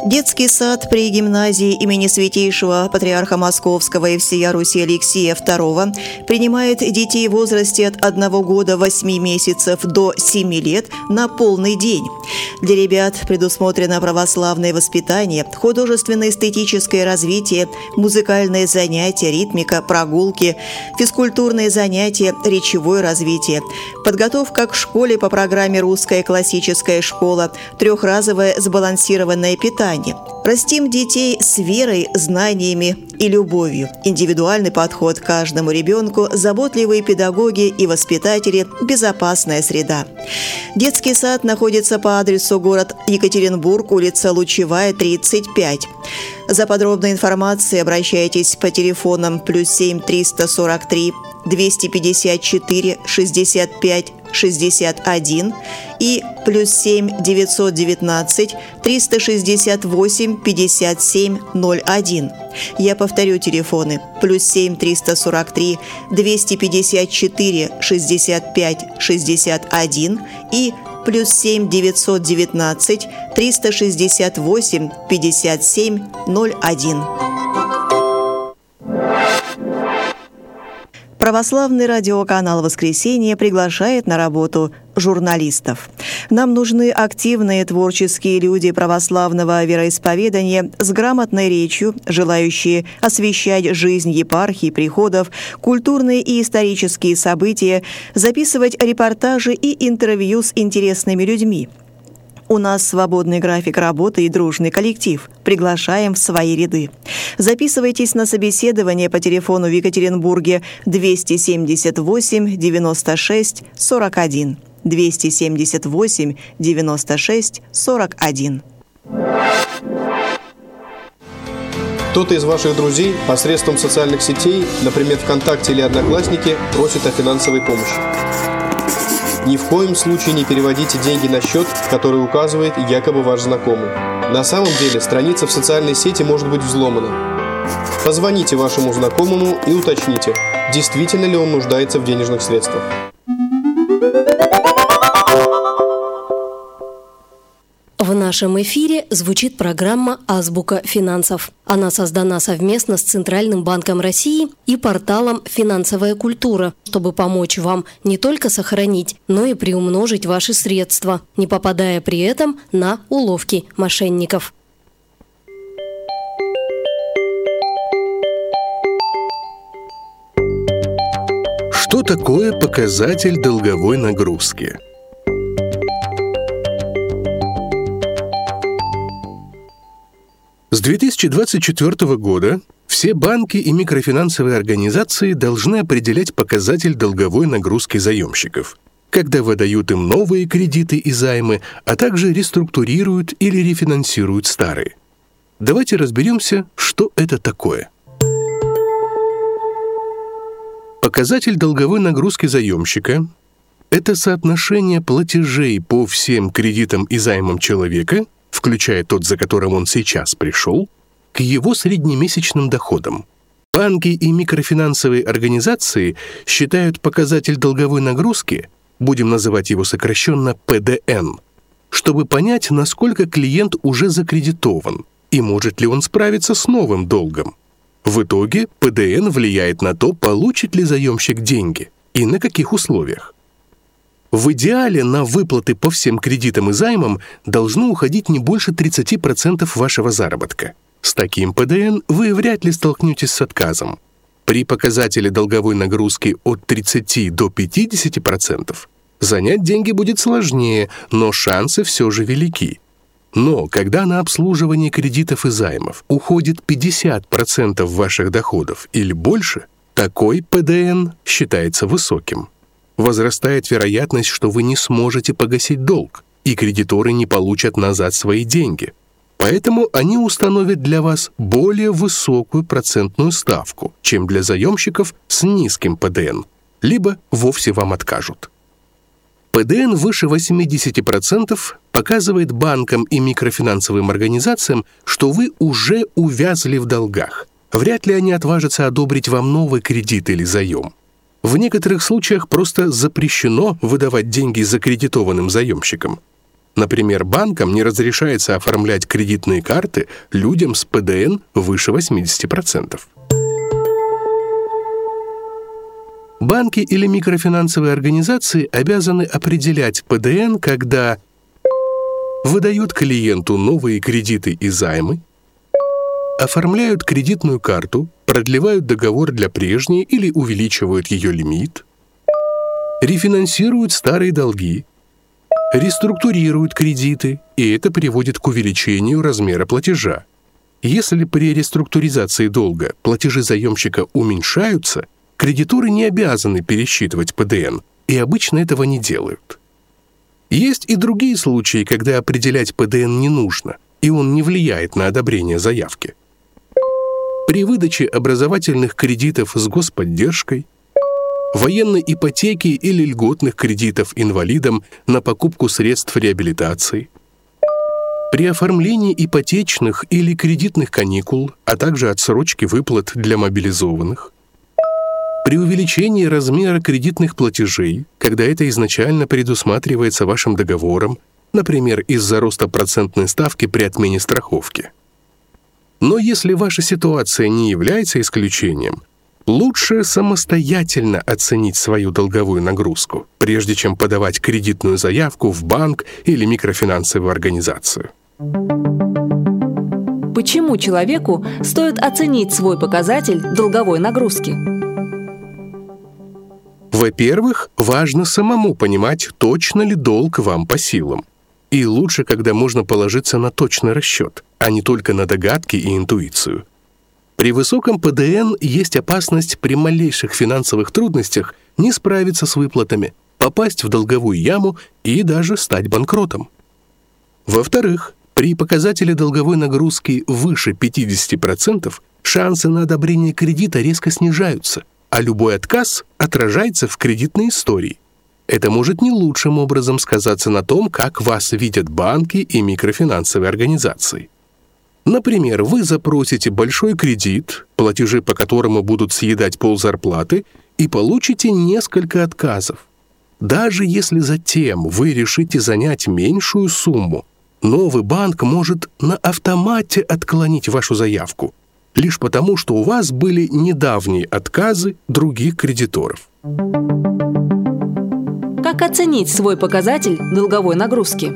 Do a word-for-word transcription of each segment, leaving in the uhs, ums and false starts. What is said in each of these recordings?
Детский сад при гимназии имени Святейшего Патриарха Московского и всея Руси Алексия второго принимает детей в возрасте от одного года восьми месяцев до семи лет на полный день. Для ребят предусмотрено православное воспитание, художественно-эстетическое развитие, музыкальные занятия, ритмика, прогулки, физкультурные занятия, речевое развитие, подготовка к школе по программе «Русская классическая школа», трехразовое сбалансированное питание. Растим детей с верой, знаниями и любовью. Индивидуальный подход к каждому ребенку, заботливые педагоги и воспитатели, безопасная среда. Детский сад находится по адресу город Екатеринбург, улица Лучевая, тридцать пять. За подробной информацией обращайтесь по телефонам плюс семь триста сорок три двести пятьдесят четыре шестьдесят пять шестьдесят один и плюс семь девятьсот девятнадцать триста шестьдесят восемь пятьдесят семь ноль один. Я повторю телефоны: плюс семь триста сорок три двести пятьдесят четыре шестьдесят пять шестьдесят один и плюс семь девятьсот девятнадцать триста шестьдесят восемь пятьдесят семь ноль один. Православный радиоканал «Воскресенье» приглашает на работу журналистов. Нам нужны активные творческие люди православного вероисповедания с грамотной речью, желающие освещать жизнь епархий, приходов, культурные и исторические события, записывать репортажи и интервью с интересными людьми. У нас свободный график работы и дружный коллектив. Приглашаем в свои ряды. Записывайтесь на собеседование по телефону в Екатеринбурге двести семьдесят восемь девяносто шесть сорок один. двести семьдесят восемь девяносто шесть сорок один. Кто-то из ваших друзей посредством социальных сетей, например, ВКонтакте или Одноклассники, просит о финансовой помощи. Ни в коем случае не переводите деньги на счет, который указывает якобы ваш знакомый. На самом деле страница в социальной сети может быть взломана. Позвоните вашему знакомому и уточните, действительно ли он нуждается в денежных средствах. В нашем эфире звучит программа «Азбука финансов». Она создана совместно с Центральным банком России и порталом «Финансовая культура», чтобы помочь вам не только сохранить, но и приумножить ваши средства, не попадая при этом на уловки мошенников. Что такое показатель долговой нагрузки? С две тысячи двадцать четвёртого года все банки и микрофинансовые организации должны определять показатель долговой нагрузки заемщиков, когда выдают им новые кредиты и займы, а также реструктурируют или рефинансируют старые. Давайте разберемся, что это такое. Показатель долговой нагрузки заемщика – это соотношение платежей по всем кредитам и займам человека, включая тот, за которым он сейчас пришел, к его среднемесячным доходам. Банки и микрофинансовые организации считают показатель долговой нагрузки, будем называть его сокращенно пэ дэ эн, чтобы понять, насколько клиент уже закредитован и может ли он справиться с новым долгом. В итоге пэ дэ эн влияет на то, получит ли заемщик деньги и на каких условиях. В идеале на выплаты по всем кредитам и займам должно уходить не больше тридцать процентов вашего заработка. С таким пэ дэ эн вы вряд ли столкнетесь с отказом. При показателе долговой нагрузки от тридцати до пятидесяти процентов занять деньги будет сложнее, но шансы все же велики. Но когда на обслуживание кредитов и займов уходит пятьдесят процентов ваших доходов или больше, такой пэ дэ эн считается высоким. Возрастает вероятность, что вы не сможете погасить долг, и кредиторы не получат назад свои деньги. Поэтому они установят для вас более высокую процентную ставку, чем для заемщиков с низким пэ дэ эн, либо вовсе вам откажут. пэ дэ эн выше восьмидесяти процентов показывает банкам и микрофинансовым организациям, что вы уже увязли в долгах. Вряд ли они отважатся одобрить вам новый кредит или заем. В некоторых случаях просто запрещено выдавать деньги закредитованным заемщикам. Например, банкам не разрешается оформлять кредитные карты людям с пэ дэ эн выше восемьдесят процентов. Банки или микрофинансовые организации обязаны определять пэ дэ эн, когда выдают клиенту новые кредиты и займы, оформляют кредитную карту, продлевают договор для прежней или увеличивают ее лимит, рефинансируют старые долги, реструктурируют кредиты, и это приводит к увеличению размера платежа. Если при реструктуризации долга платежи заемщика уменьшаются, кредиторы не обязаны пересчитывать пэ дэ эн, и обычно этого не делают. Есть и другие случаи, когда определять пэ дэ эн не нужно, и он не влияет на одобрение заявки. При выдаче образовательных кредитов с господдержкой, военной ипотеки или льготных кредитов инвалидам на покупку средств реабилитации, при оформлении ипотечных или кредитных каникул, а также отсрочки выплат для мобилизованных, при увеличении размера кредитных платежей, когда это изначально предусматривается вашим договором, например, из-за роста процентной ставки при отмене страховки. Но если ваша ситуация не является исключением, лучше самостоятельно оценить свою долговую нагрузку, прежде чем подавать кредитную заявку в банк или микрофинансовую организацию. Почему человеку стоит оценить свой показатель долговой нагрузки? Во-первых, важно самому понимать, точно ли долг вам по силам. И лучше, когда можно положиться на точный расчет, а не только на догадки и интуицию. При высоком пэ дэ эн есть опасность при малейших финансовых трудностях не справиться с выплатами, попасть в долговую яму и даже стать банкротом. Во-вторых, при показателе долговой нагрузки выше пятьдесят процентов шансы на одобрение кредита резко снижаются, а любой отказ отражается в кредитной истории. Это может не лучшим образом сказаться на том, как вас видят банки и микрофинансовые организации. Например, вы запросите большой кредит, платежи по которому будут съедать ползарплаты, и получите несколько отказов. Даже если затем вы решите занять меньшую сумму, новый банк может на автомате отклонить вашу заявку, лишь потому, что у вас были недавние отказы других кредиторов. Как оценить свой показатель долговой нагрузки?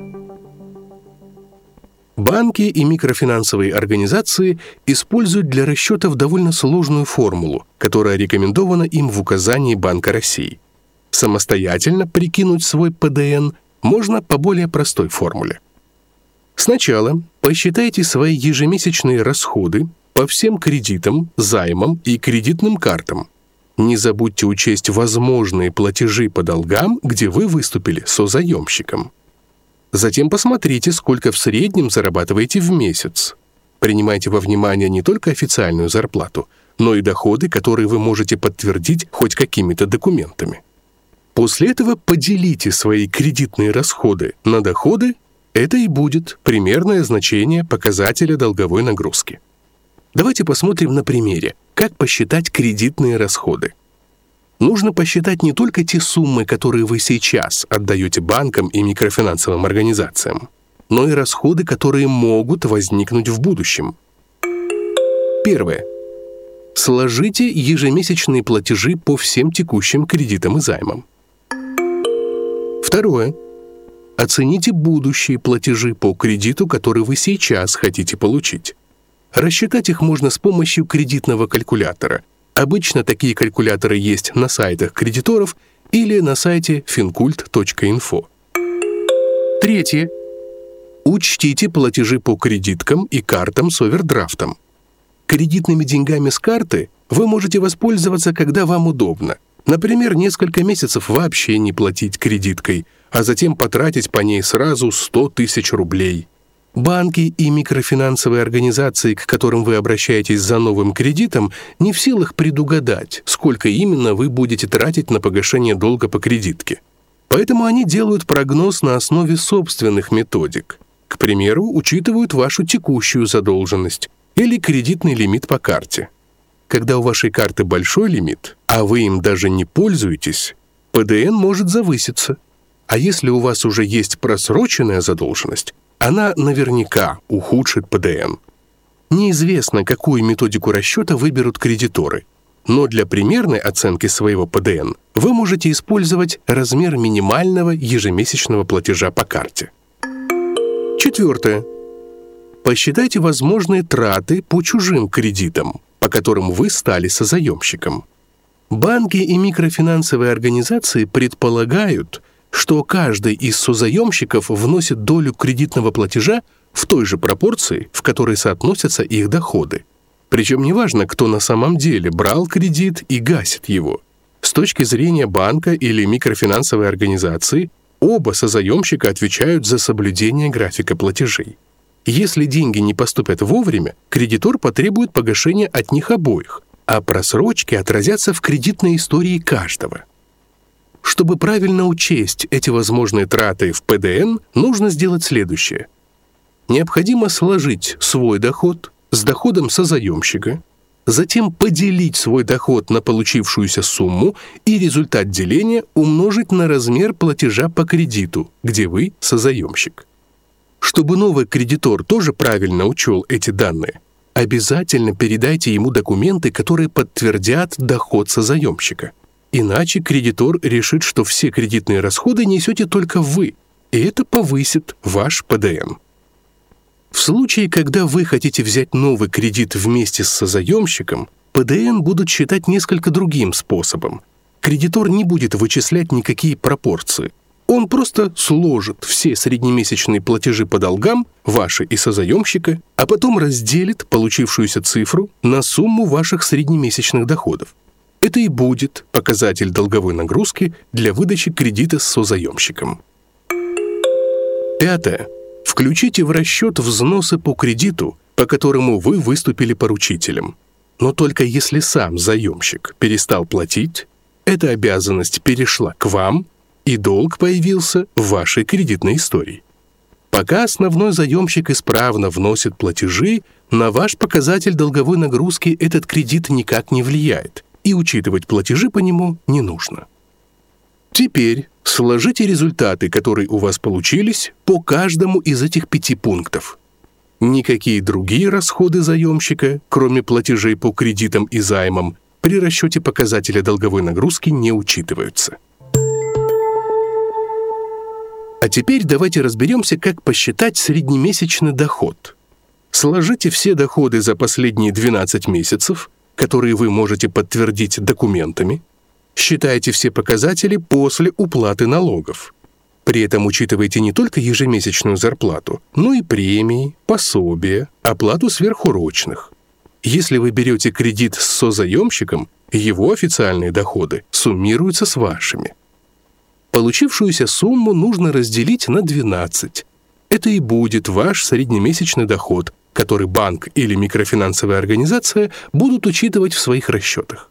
Банки и микрофинансовые организации используют для расчетов довольно сложную формулу, которая рекомендована им в указании Банка России. Самостоятельно прикинуть свой пэ дэ эн можно по более простой формуле. Сначала посчитайте свои ежемесячные расходы по всем кредитам, займам и кредитным картам. Не забудьте учесть возможные платежи по долгам, где вы выступили созаемщиком. Затем посмотрите, сколько в среднем зарабатываете в месяц. Принимайте во внимание не только официальную зарплату, но и доходы, которые вы можете подтвердить хоть какими-то документами. После этого поделите свои кредитные расходы на доходы. Это и будет примерное значение показателя долговой нагрузки. Давайте посмотрим на примере, как посчитать кредитные расходы. Нужно посчитать не только те суммы, которые вы сейчас отдаете банкам и микрофинансовым организациям, но и расходы, которые могут возникнуть в будущем. Первое. Сложите ежемесячные платежи по всем текущим кредитам и займам. Второе. Оцените будущие платежи по кредиту, который вы сейчас хотите получить. Рассчитать их можно с помощью кредитного калькулятора. Обычно такие калькуляторы есть на сайтах кредиторов или на сайте финкульт точка инфо. Третье. Учтите платежи по кредиткам и картам с овердрафтом. Кредитными деньгами с карты вы можете воспользоваться, когда вам удобно. Например, несколько месяцев вообще не платить кредиткой, а затем потратить по ней сразу сто тысяч рублей. Банки и микрофинансовые организации, к которым вы обращаетесь за новым кредитом, не в силах предугадать, сколько именно вы будете тратить на погашение долга по кредитке. Поэтому они делают прогноз на основе собственных методик. К примеру, учитывают вашу текущую задолженность или кредитный лимит по карте. Когда у вашей карты большой лимит, а вы им даже не пользуетесь, пэ дэ эн может завыситься. А если у вас уже есть просроченная задолженность, она наверняка ухудшит ПДН. Неизвестно, какую методику расчета выберут кредиторы, но для примерной оценки своего ПДН вы можете использовать размер минимального ежемесячного платежа по карте. Четвертое. Посчитайте возможные траты по чужим кредитам, по которым вы стали созаемщиком. Банки и микрофинансовые организации предполагают, что каждый из созаемщиков вносит долю кредитного платежа в той же пропорции, в которой соотносятся их доходы. Причем неважно, кто на самом деле брал кредит и гасит его. С точки зрения банка или микрофинансовой организации, оба созаемщика отвечают за соблюдение графика платежей. Если деньги не поступят вовремя, кредитор потребует погашения от них обоих, а просрочки отразятся в кредитной истории каждого. Чтобы правильно учесть эти возможные траты в ПДН, нужно сделать следующее. Необходимо сложить свой доход с доходом созаемщика, затем поделить свой доход на получившуюся сумму и результат деления умножить на размер платежа по кредиту, где вы созаемщик. Чтобы новый кредитор тоже правильно учел эти данные, обязательно передайте ему документы, которые подтвердят доход созаемщика. Иначе кредитор решит, что все кредитные расходы несете только вы, и это повысит ваш ПДН. В случае, когда вы хотите взять новый кредит вместе с созаемщиком, ПДН будут считать несколько другим способом. Кредитор не будет вычислять никакие пропорции. Он просто сложит все среднемесячные платежи по долгам, ваши и созаемщика, а потом разделит получившуюся цифру на сумму ваших среднемесячных доходов. Это и будет показатель долговой нагрузки для выдачи кредита с созаемщиком. Пятое. Включите в расчет взносы по кредиту, по которому вы выступили поручителем. Но только если сам заемщик перестал платить, эта обязанность перешла к вам, и долг появился в вашей кредитной истории. Пока основной заемщик исправно вносит платежи, на ваш показатель долговой нагрузки этот кредит никак не влияет, и учитывать платежи по нему не нужно. Теперь сложите результаты, которые у вас получились, по каждому из этих пяти пунктов. Никакие другие расходы заемщика, кроме платежей по кредитам и займам, при расчете показателя долговой нагрузки не учитываются. А теперь давайте разберемся, как посчитать среднемесячный доход. Сложите все доходы за последние двенадцать месяцев, которые вы можете подтвердить документами. Считайте все показатели после уплаты налогов. При этом учитывайте не только ежемесячную зарплату, но и премии, пособия, оплату сверхурочных. Если вы берете кредит с созаемщиком, его официальные доходы суммируются с вашими. Получившуюся сумму нужно разделить на двенадцать. Это и будет ваш среднемесячный доход, который банк или микрофинансовая организация будут учитывать в своих расчетах.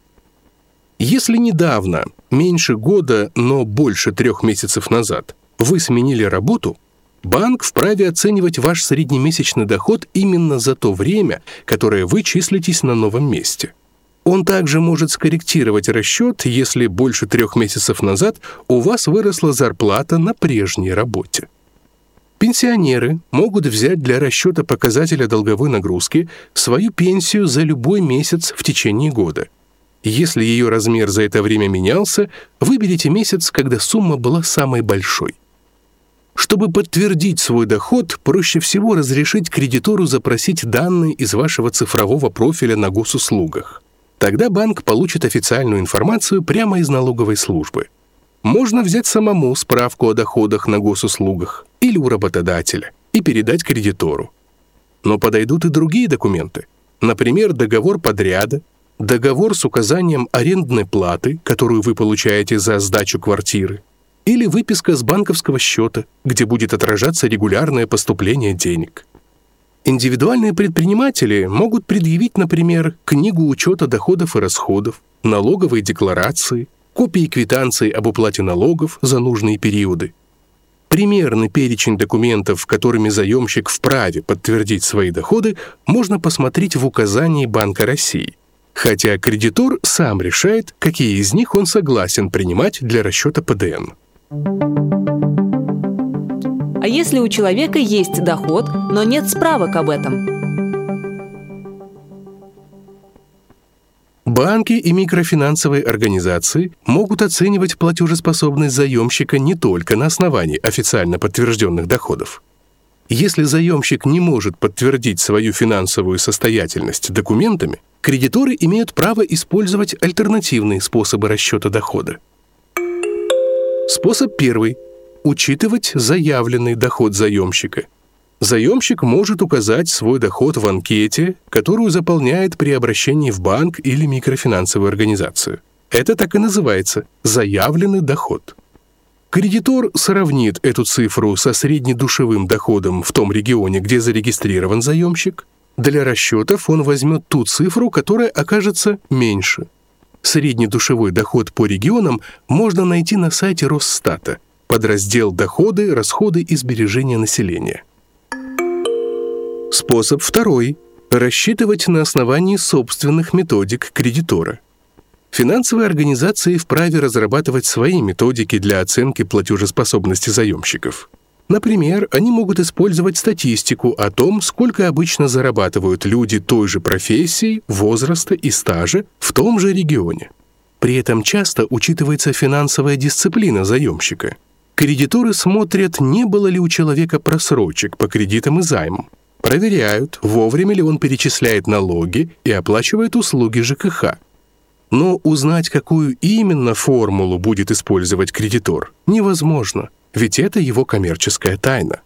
Если недавно, меньше года, но больше трех месяцев назад, вы сменили работу, банк вправе оценивать ваш среднемесячный доход именно за то время, которое вы числитесь на новом месте. Он также может скорректировать расчет, если больше трех месяцев назад у вас выросла зарплата на прежней работе. Пенсионеры могут взять для расчета показателя долговой нагрузки свою пенсию за любой месяц в течение года. Если ее размер за это время менялся, выберите месяц, когда сумма была самой большой. Чтобы подтвердить свой доход, проще всего разрешить кредитору запросить данные из вашего цифрового профиля на госуслугах. Тогда банк получит официальную информацию прямо из налоговой службы. Можно взять самому справку о доходах на госуслугах или у работодателя и передать кредитору. Но подойдут и другие документы, например, договор подряда, договор с указанием арендной платы, которую вы получаете за сдачу квартиры, или выписка с банковского счета, где будет отражаться регулярное поступление денег. Индивидуальные предприниматели могут предъявить, например, книгу учета доходов и расходов, налоговые декларации, копии квитанций об уплате налогов за нужные периоды. Примерный перечень документов, которыми заемщик вправе подтвердить свои доходы, можно посмотреть в указании Банка России, хотя кредитор сам решает, какие из них он согласен принимать для расчета ПДН. А если у человека есть доход, но нет справок об этом? Банки и микрофинансовые организации могут оценивать платежеспособность заемщика не только на основании официально подтвержденных доходов. Если заемщик не может подтвердить свою финансовую состоятельность документами, кредиторы имеют право использовать альтернативные способы расчета дохода. Способ первый – учитывать заявленный доход заемщика. Заемщик может указать свой доход в анкете, которую заполняет при обращении в банк или микрофинансовую организацию. Это так и называется – заявленный доход. Кредитор сравнит эту цифру со среднедушевым доходом в том регионе, где зарегистрирован заемщик. Для расчетов он возьмет ту цифру, которая окажется меньше. Среднедушевой доход по регионам можно найти на сайте Росстата, подраздел «Доходы, расходы и сбережения населения». Способ второй – рассчитывать на основании собственных методик кредитора. Финансовые организации вправе разрабатывать свои методики для оценки платежеспособности заемщиков. Например, они могут использовать статистику о том, сколько обычно зарабатывают люди той же профессии, возраста и стажа в том же регионе. При этом часто учитывается финансовая дисциплина заемщика. Кредиторы смотрят, не было ли у человека просрочек по кредитам и займам. Проверяют, вовремя ли он перечисляет налоги и оплачивает услуги ЖКХ. Но узнать, какую именно формулу будет использовать кредитор, невозможно, ведь это его коммерческая тайна.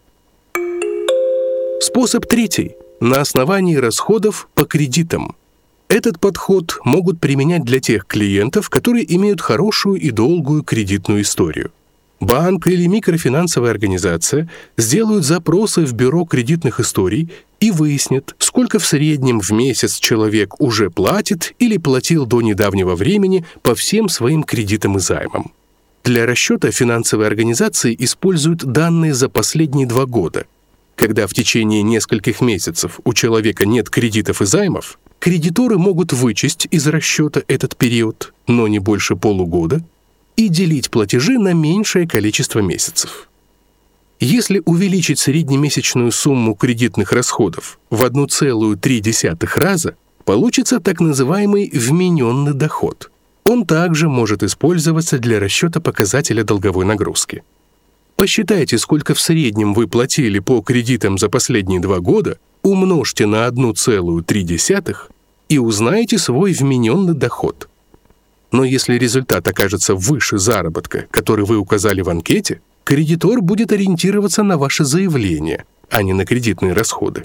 Способ третий – на основании расходов по кредитам. Этот подход могут применять для тех клиентов, которые имеют хорошую и долгую кредитную историю. Банк или микрофинансовая организация сделают запросы в бюро кредитных историй и выяснят, сколько в среднем в месяц человек уже платит или платил до недавнего времени по всем своим кредитам и займам. Для расчета финансовые организации используют данные за последние два года. Когда в течение нескольких месяцев у человека нет кредитов и займов, кредиторы могут вычесть из расчета этот период, но не больше полугода, и делить платежи на меньшее количество месяцев. Если увеличить среднемесячную сумму кредитных расходов в одна целая три десятых раза, получится так называемый вмененный доход. Он также может использоваться для расчета показателя долговой нагрузки. Посчитайте, сколько в среднем вы платили по кредитам за последние два года, умножьте на одна целая три десятых и узнаете свой вмененный доход. Но если результат окажется выше заработка, который вы указали в анкете, кредитор будет ориентироваться на ваше заявление, а не на кредитные расходы.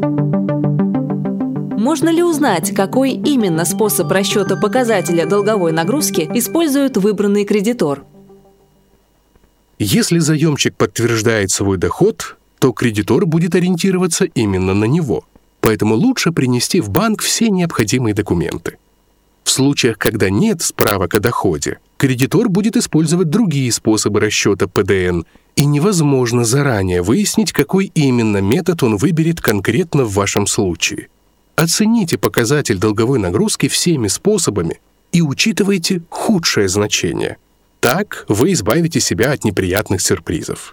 Можно ли узнать, какой именно способ расчета показателя долговой нагрузки использует выбранный кредитор? Если заемщик подтверждает свой доход, то кредитор будет ориентироваться именно на него, поэтому лучше принести в банк все необходимые документы. В случаях, когда нет справок о доходе, кредитор будет использовать другие способы расчета Пэ Дэ Эн, и невозможно заранее выяснить, какой именно метод он выберет конкретно в вашем случае. Оцените показатель долговой нагрузки всеми способами и учитывайте худшее значение. Так вы избавите себя от неприятных сюрпризов.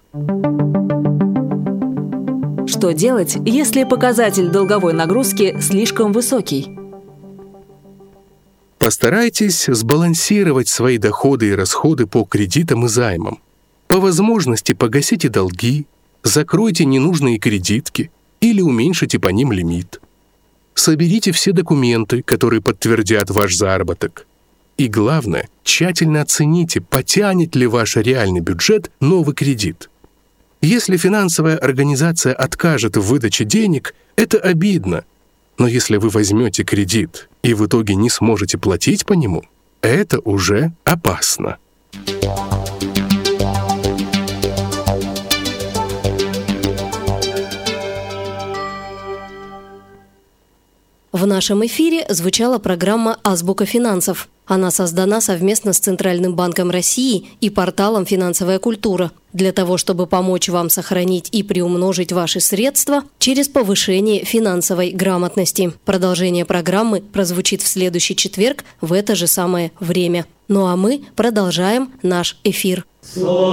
Что делать, если показатель долговой нагрузки слишком высокий? Постарайтесь сбалансировать свои доходы и расходы по кредитам и займам. По возможности погасите долги, закройте ненужные кредитки или уменьшите по ним лимит. Соберите все документы, которые подтвердят ваш заработок. И главное, тщательно оцените, потянет ли ваш реальный бюджет новый кредит. Если финансовая организация откажет в выдаче денег, это обидно. Но если вы возьмете кредит и в итоге не сможете платить по нему, это уже опасно. В нашем эфире звучала программа «Азбука финансов». Она создана совместно с Центральным банком России и порталом «Финансовая культура» для того, чтобы помочь вам сохранить и приумножить ваши средства через повышение финансовой грамотности. Продолжение программы прозвучит в следующий четверг в это же самое время. Ну а мы продолжаем наш эфир.